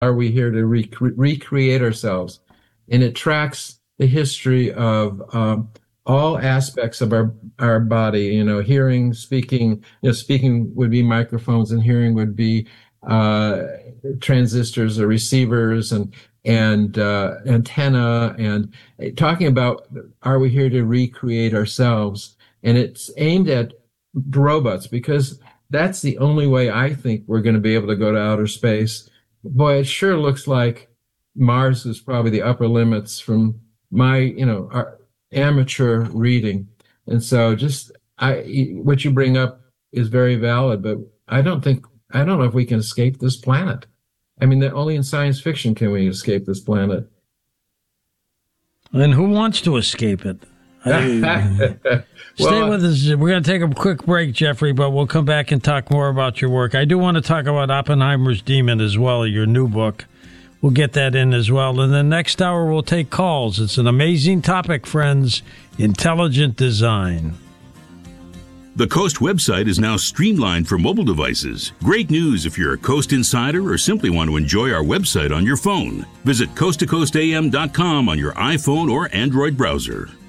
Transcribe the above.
Are we here to recreate ourselves? And it tracks the history of all aspects of our body. Hearing, speaking. Speaking would be microphones, and hearing would be transistors or receivers, and antenna, and talking about, are we here to recreate ourselves? And it's aimed at robots, because that's the only way I think we're going to be able to go to outer space. Boy, it sure looks like Mars is probably the upper limits from my, our amateur reading. And so what you bring up is very valid, but I don't know if we can escape this planet. I mean, only in science fiction can we escape this planet. And who wants to escape it? Stay with us. We're going to take a quick break, Jeffrey, but we'll come back and talk more about your work. I do want to talk about Oppenheimer's Demon as well, your new book. We'll get that in as well. And the next hour, we'll take calls. It's an amazing topic, friends. Intelligent design. The Coast website is now streamlined for mobile devices. Great news if you're a Coast insider or simply want to enjoy our website on your phone. Visit coasttocoastam.com on your iPhone or Android browser.